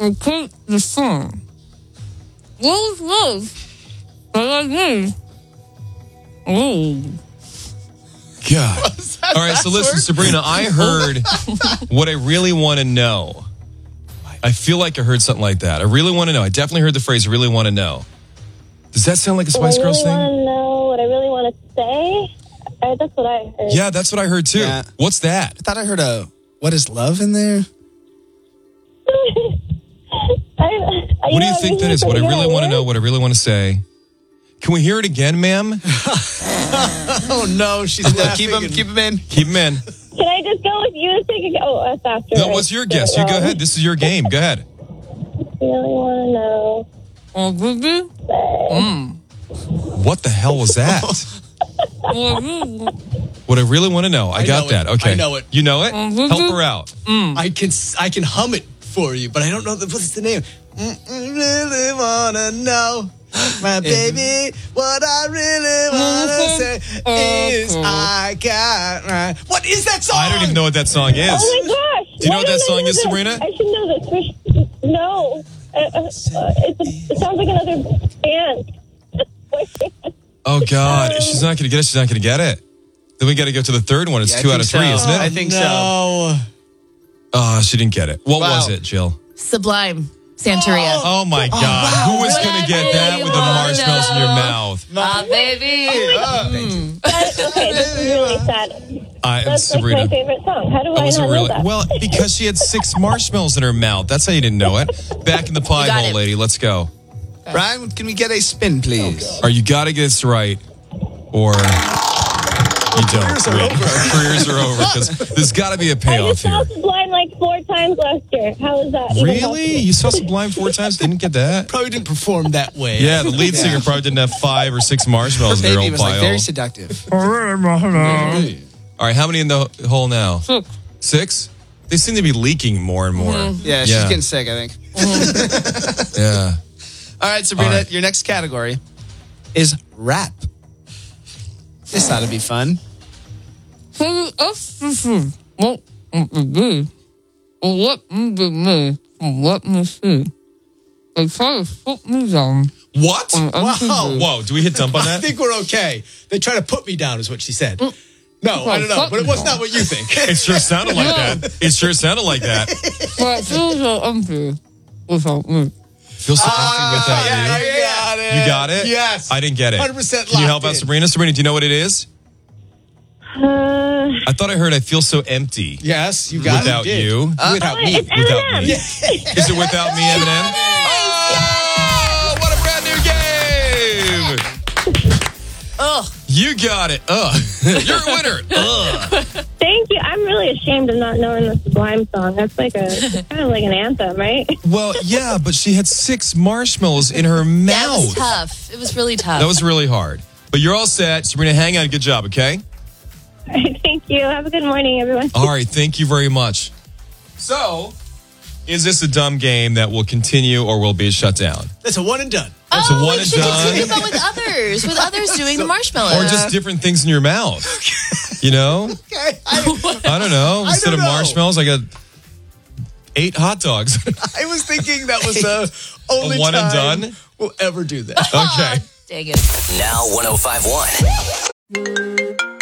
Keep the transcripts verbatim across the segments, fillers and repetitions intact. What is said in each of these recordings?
repeat the song. Love, love. But like me. Oh. God. All right, so listen, Sabrina, I heard what I really want to know. I feel like I heard something like that. I really want to know. I definitely heard the phrase, really want to know. Does that sound like a Spice I Girls really thing? want to know what I really want to say. Uh, that's what I heard. Yeah, that's what I heard too. Yeah. What's that? I thought I heard a "What is love" in there. I, I, What do you think that is? What I really want to know, what I really want to say. Can we hear it again, ma'am? Oh no, she's No, laughing. keep them, and- keep them in. Keep him in. Can I just go with you to take a go? Oh, that's after. No, I what's your get it guess? You go wrong. ahead. This is your game. Go ahead. Really want to know. Oh, baby. What the hell was that? Oh, baby. What I really want to know. I, I got know that. it. Okay. I know it. You know it? Mhm. Help her out. I can I can hum it for you, but I don't know the, what's the name. Mm, I really wanna know, my baby. What I really wanna say is I got right. What is that song? I don't even know what that song is. Oh my gosh! Do you know Why what that don't I song know is, this? Sabrina? I should know this. We should- No, uh, uh, uh, it's a, it sounds like another band. Oh, God. Um, She's not going to get it. She's not going to get it. Then we got to go to the third one. It's Yeah, I two think out of so. three, isn't it? I think so. No. Oh, she didn't get it. What Wow. was it, Jill? Sublime. Santeria. Oh, my God. Who was going to get that with the marshmallows in your mouth? Ah, baby. That- okay, this is really sad. I, That's Sabrina. like my favorite song. How do I Was it not really? know that? Well, because she had six marshmallows in her mouth. That's how you didn't know it. Back in the pie got hole, it. lady. Let's go. Brian, can we get a spin, please? Or you got to get this right, or you don't. Careers are over. Careers are over because there's got to be a I payoff just saw here. Sublime like four times last year. How is that? even Really? possible? You saw Sublime four times? Didn't get that? Probably didn't perform that way. Yeah, the lead singer probably didn't have five or six Her marshmallows in their baby own was pie like very hole. seductive. All right, how many in the hole now? Six. Six? They seem to be leaking more and more. Yeah, she's Yeah. getting sick, I think. Yeah. All right, Sabrina, All right. your next category is rap. This ought to be fun. What me Let me be me. Let me see. They try to put me down. What? on M T V. Wow. Whoa, do we hit dump on I that? think we're okay. They try to put me down, is what she said. No, I don't know, but it was not what you think. It sure sounded like that. It sure sounded like that. But it feels so empty without me. Feels so empty without yeah, you. you got it. You got it? Yes. I didn't get it. one hundred percent Can you help locked out in. Sabrina? Sabrina, do you know what it is? Uh, I thought I heard I feel so empty Yes, you got without it. did. you. Without oh, me. it's Without Eminem. me. Is it without me, Eminem? Oh, what a brand new game! Ugh. You got it. Ugh. You're a winner. Ugh. Thank you. I'm really ashamed of not knowing the Sublime song. That's like a kind of like an anthem, right? Well, yeah, but she had six marshmallows in her That mouth. was tough. It was really tough. That was really hard. But you're all set. Sabrina, hang on. Good job, okay? Thank you. Have a good morning, everyone. All right. Thank you very much. So, is this a dumb game that will continue or will be shut down? That's a one and done. It's a oh, one we and should done. continue but with others, with others doing the marshmallows. Or just different things in your mouth. You know? Okay. I, I don't know. I Instead don't of know. marshmallows, I got eight hot dogs. I was thinking that was the only one and time done? we'll ever do that. Okay. Dang it. Now one oh five point one.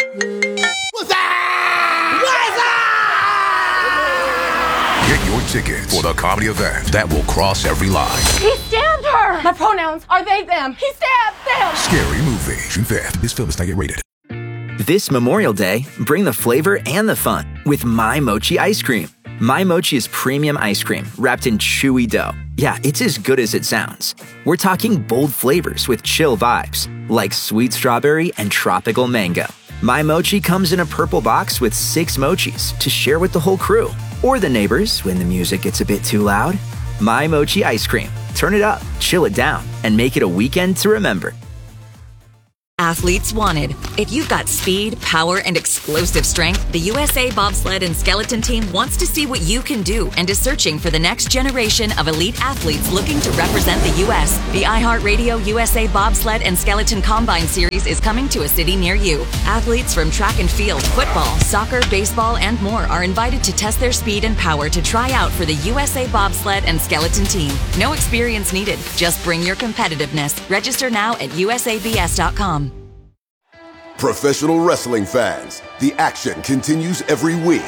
Get your ticket for the comedy event that will cross every line. He stabbed her! My pronouns are they, them. He stabbed them! Scary Movie. June fifth. This film is not yet rated. This Memorial Day, bring the flavor and the fun with My Mochi ice cream. My Mochi is premium ice cream wrapped in chewy dough. Yeah, it's as good as it sounds. We're talking bold flavors with chill vibes, like sweet strawberry and tropical mango. My Mochi comes in a purple box with six mochis to share with the whole crew, or the neighbors when the music gets a bit too loud. My Mochi ice cream. Turn it up, chill it down, and make it a weekend to remember. athletes wanted. If you've got speed, power, and explosive strength, the U S A Bobsled and Skeleton Team wants to see what you can do and is searching for the next generation of elite athletes looking to represent the U S. The iHeartRadio U S A Bobsled and Skeleton Combine Series is coming to a city near you. Athletes from track and field, football, soccer, baseball, and more are invited to test their speed and power to try out for the U S A Bobsled and Skeleton Team. No experience needed. Just bring your competitiveness. Register now at U S A B S dot com. Professional wrestling fans, the action continues every week.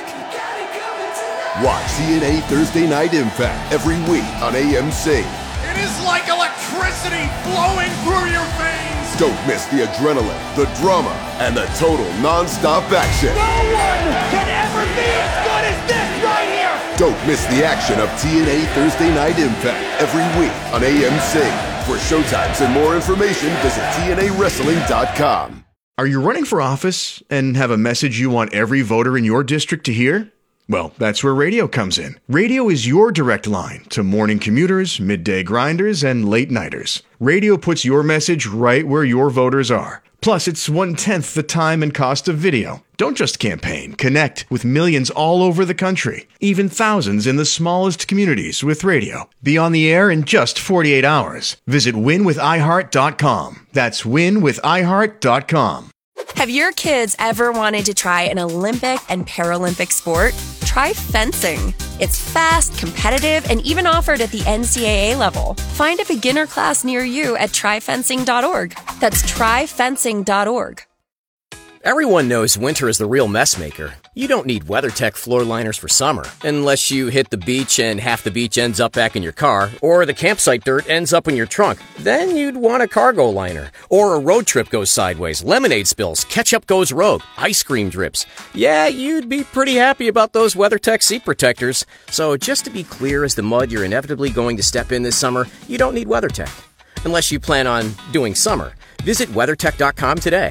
Watch T N A Thursday Night Impact every week on A M C. It is like electricity flowing through your veins. Don't miss the adrenaline, the drama, and the total non-stop action. No one can ever be as good as this right here. Don't miss the action of T N A Thursday Night Impact every week on A M C. For showtimes and more information, visit T N A wrestling dot com. Are you running for office and have a message you want every voter in your district to hear? Well, that's where radio comes in. Radio is your direct line to morning commuters, midday grinders, and late nighters. Radio puts your message right where your voters are. Plus, it's one-tenth the time and cost of video. Don't just campaign. Connect with millions all over the country, even thousands in the smallest communities with radio. Be on the air in just forty-eight hours. Visit win with i heart dot com. That's win with i heart dot com. Have your kids ever wanted to try an Olympic and Paralympic sport? Try fencing. It's fast, competitive, and even offered at the N C double A level. Find a beginner class near you at try fencing dot org. That's try fencing dot org. Everyone knows winter is the real mess maker. You don't need WeatherTech floor liners for summer, unless you hit the beach and half the beach ends up back in your car, or the campsite dirt ends up in your trunk. Then you'd want a cargo liner, or a road trip goes sideways, lemonade spills, ketchup goes rogue, ice cream drips. Yeah, you'd be pretty happy about those WeatherTech seat protectors. So just to be clear as the mud you're inevitably going to step in this summer, you don't need WeatherTech. Unless you plan on doing summer. Visit WeatherTech dot com today.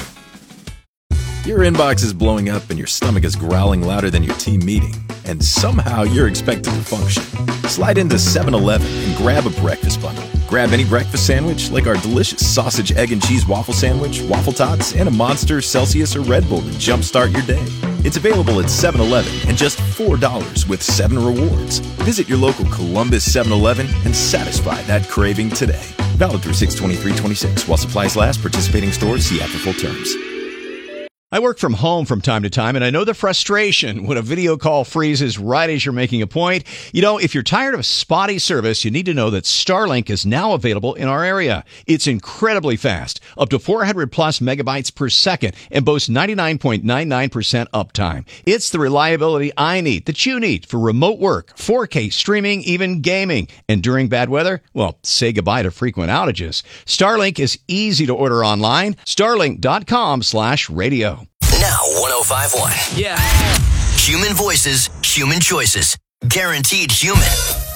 Your inbox is blowing up and your stomach is growling louder than your team meeting, and somehow you're expected to function. Slide into seven eleven and grab a breakfast bundle. Grab any breakfast sandwich like our delicious sausage, egg, and cheese waffle sandwich, waffle tots, and a Monster, Celsius, or Red Bull to jumpstart your day. It's available at seven eleven and just four dollars with seven rewards. Visit your local Columbus seven eleven and satisfy that craving today. Valid through six twenty-three twenty-six. While supplies last, participating stores see app for full terms. I work from home from time to time, and I know the frustration when a video call freezes right as you're making a point. You know, if you're tired of spotty service, you need to know that Starlink is now available in our area. It's incredibly fast, up to four hundred plus megabytes per second, and boasts ninety-nine point nine nine percent uptime. It's the reliability I need, that you need, for remote work, four K streaming, even gaming. And during bad weather, well, say goodbye to frequent outages. Starlink is easy to order online. Starlink dot com slash radio. Now, one oh five point one. Yeah. Human voices, human choices. Guaranteed human.